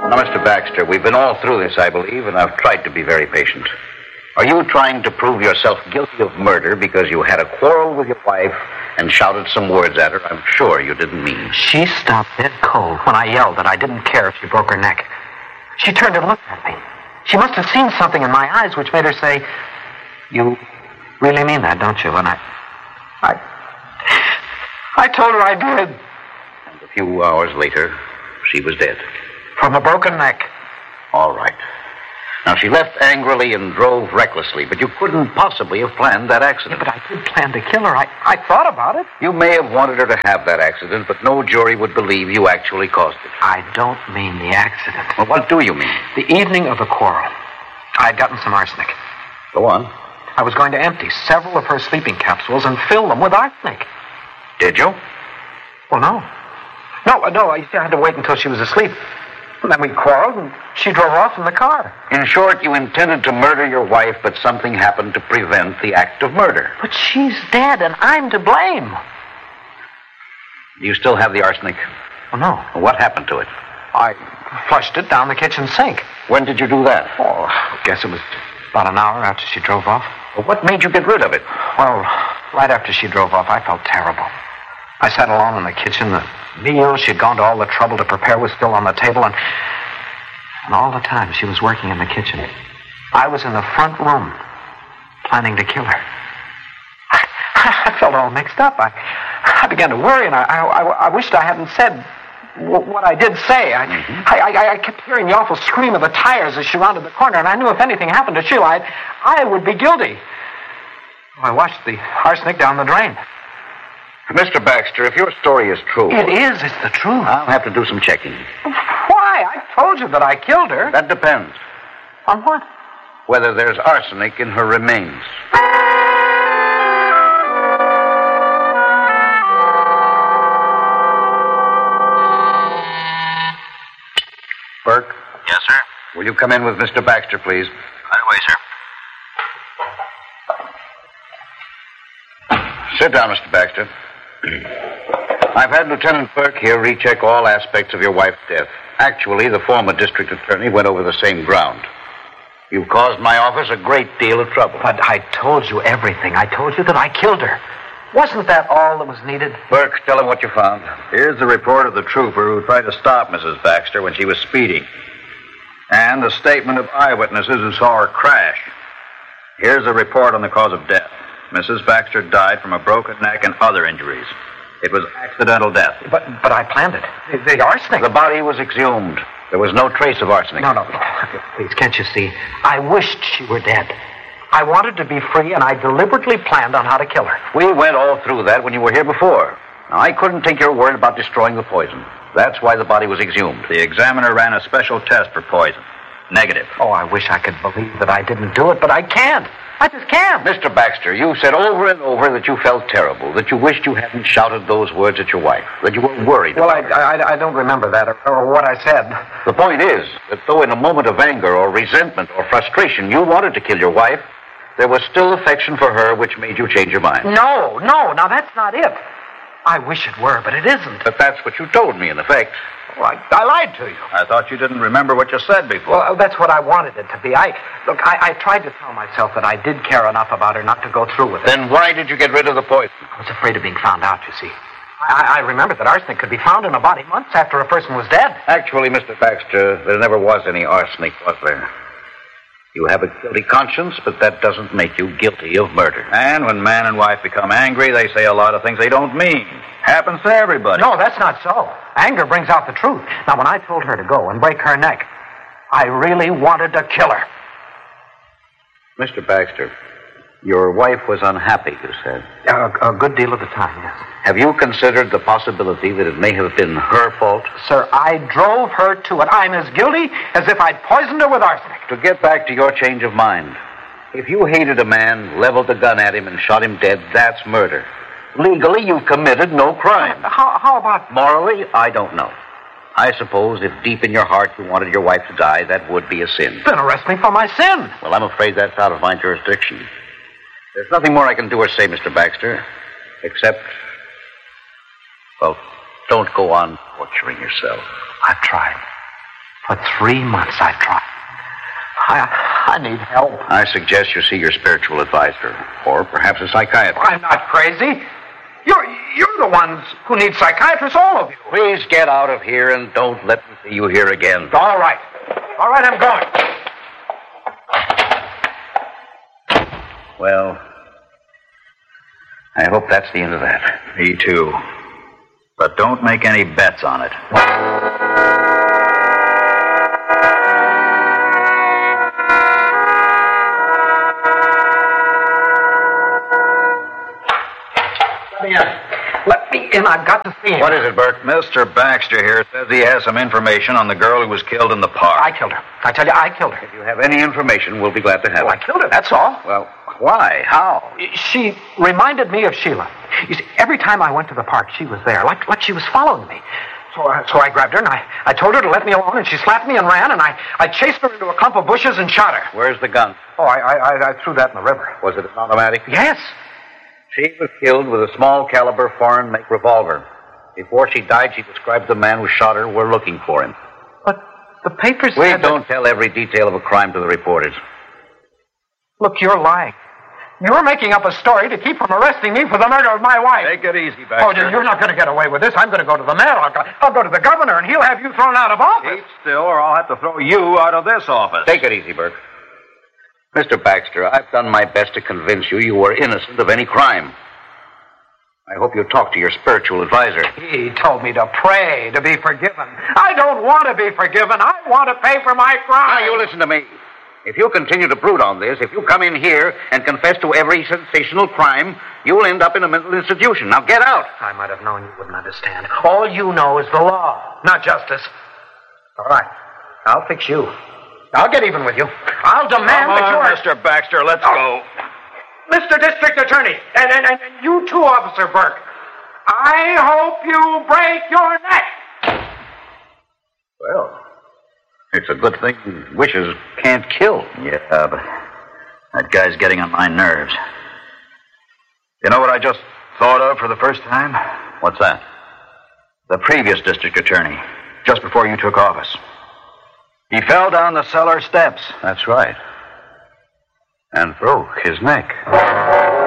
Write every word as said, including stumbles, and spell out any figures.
Now, Mister Baxter, we've been all through this, I believe, and I've tried to be very patient. Are you trying to prove yourself guilty of murder because you had a quarrel with your wife and shouted some words at her I'm sure you didn't mean? She stopped dead cold when I yelled that I didn't care if she broke her neck. She turned and looked at me. She must have seen something in my eyes which made her say, "You really mean that, don't you?" And I... I... I told her I did. And a few hours later, she was dead. From a broken neck. All right. Now, she left angrily and drove recklessly, but you couldn't possibly have planned that accident. Yeah, but I did plan to kill her. I, I thought about it. You may have wanted her to have that accident, but no jury would believe you actually caused it. I don't mean the accident. Well, what do you mean? The evening of the quarrel, I had gotten some arsenic. Go on. I was going to empty several of her sleeping capsules and fill them with arsenic. Did you? Well, no. No, no, I had to wait until she was asleep. And then we quarreled, and she drove off in the car. In short, you intended to murder your wife, but something happened to prevent the act of murder. But she's dead, and I'm to blame. Do you still have the arsenic? Oh, no. Well, what happened to it? I flushed it down the kitchen sink. When did you do that? Oh, I guess it was about an hour after she drove off. Well, what made you get rid of it? Well, right after she drove off, I felt terrible. I sat alone in the kitchen. The meal she'd gone to all the trouble to prepare was still on the table, and, and all the time she was working in the kitchen. I was in the front room, planning to kill her. I, I felt all mixed up. I, I began to worry, and I, I, I wished I hadn't said w- what I did say. I, mm-hmm. I, I, I kept hearing the awful scream of the tires as she rounded the corner, and I knew if anything happened to Sheila, I'd, I would be guilty. I washed the arsenic down the drain. Mister Baxter, if your story is true... It is. It's the truth. I'll have to do some checking. Why? I told you that I killed her. That depends. On what? Whether there's arsenic in her remains. Burke? Yes, sir? Will you come in with Mister Baxter, please? Right away, sir. Sit down, Mister Baxter. I've had Lieutenant Burke here recheck all aspects of your wife's death. Actually, the former district attorney went over the same ground. You've caused my office a great deal of trouble. But I told you everything. I told you that I killed her. Wasn't that all that was needed? Burke, tell him what you found. Here's the report of the trooper who tried to stop Missus Baxter when she was speeding. And the statement of eyewitnesses who saw her crash. Here's the report on the cause of death. Missus Baxter died from a broken neck and other injuries. It was accidental death. But but I planned it. The, the arsenic. The body was exhumed. There was no trace of arsenic. No, no. Please, can't you see? I wished she were dead. I wanted to be free, and I deliberately planned on how to kill her. We went all through that when you were here before. Now, I couldn't take your word about destroying the poison. That's why the body was exhumed. The examiner ran a special test for poison. Negative. Oh, I wish I could believe that I didn't do it, but I can't. I just can't. Mister Baxter, you said over and over that you felt terrible, that you wished you hadn't shouted those words at your wife, that you were worried well, about I, her. I, I don't remember that, or, or what I said. The point is that though in a moment of anger or resentment or frustration you wanted to kill your wife, there was still affection for her which made you change your mind. No, no, now that's not it. I wish it were, but it isn't. But that's what you told me, in effect. Well, I, I lied to you. I thought you didn't remember what you said before. Well, that's what I wanted it to be. I Look, I, I tried to tell myself that I did care enough about her not to go through with it. Then why did you get rid of the poison? I was afraid of being found out, you see. I, I remembered that arsenic could be found in a body months after a person was dead. Actually, Mister Baxter, there never was any arsenic, was there? You have a guilty conscience, but that doesn't make you guilty of murder. And when man and wife become angry, they say a lot of things they don't mean. Happens to everybody. No, that's not so. Anger brings out the truth. Now, when I told her to go and break her neck, I really wanted to kill her. Mister Baxter, your wife was unhappy, you said. A, a good deal of the time, yes. Have you considered the possibility that it may have been her fault? Sir, I drove her to it. I'm as guilty as if I'd poisoned her with arsenic. To get back to your change of mind, if you hated a man, leveled a gun at him, and shot him dead, that's murder. Legally, you've committed no crime. How, how about... Morally, I don't know. I suppose if deep in your heart you wanted your wife to die, that would be a sin. Then arrest me for my sin. Well, I'm afraid that's out of my jurisdiction. There's nothing more I can do or say, Mister Baxter, except... Well, don't go on torturing yourself. I've tried. For three months I tried. I, I need help. I suggest you see your spiritual advisor, or perhaps a psychiatrist. I'm not crazy. You're, you're the ones who need psychiatrists, all of you. Please get out of here and don't let me see you here again. All right. All right, I'm going. Well, I hope that's the end of that. Me too. But don't make any bets on it. Let me in. Let me in. I've got to see him. What is it, Burke? Mister Baxter here says he has some information on the girl who was killed in the park. I killed her. I tell you, I killed her. If you have any information, we'll be glad to have Well, it. I killed her, that's all. Well, why? How? She reminded me of Sheila. You see, every time I went to the park, she was there, like, like she was following me. So, uh, so I grabbed her, and I, I told her to let me alone, and she slapped me and ran, and I, I chased her into a clump of bushes and shot her. Where's the gun? Oh, I, I, I threw that in the river. Was it an automatic? Yes. She was killed with a small caliber foreign make revolver. Before she died, she described the man who shot her. We're looking for him. But the papers We said don't that... tell every detail of a crime to the reporters. Look, you're lying. You're making up a story to keep from arresting me for the murder of my wife. Take it easy, Oh, Baxter. you're not going to get away with this. I'm going to go to the mayor. I'll go, I'll go to the governor, and he'll have you thrown out of office. Keep still, or I'll have to throw you out of this office. Take it easy, Burke. Mister Baxter, I've done my best to convince you you were innocent of any crime. I hope you'll talk to your spiritual advisor. He told me to pray to be forgiven. I don't want to be forgiven. I want to pay for my crime. Now, you listen to me. If you continue to brood on this, if you come in here and confess to every sensational crime, you'll end up in a mental institution. Now, get out. I might have known you wouldn't understand. All you know is the law, not justice. All right. I'll fix you. I'll get even with you. I'll demand Come that on, you are... Mister Baxter, let's Oh. go. Mister District Attorney, and, and, and you too, Officer Burke, I hope you break your neck. Well, it's a good thing wishes can't kill. Yeah, but that guy's getting on my nerves. You know what I just thought of for the first time? What's that? The previous district attorney, just before you took office. He fell down the cellar steps. That's right. And broke his neck.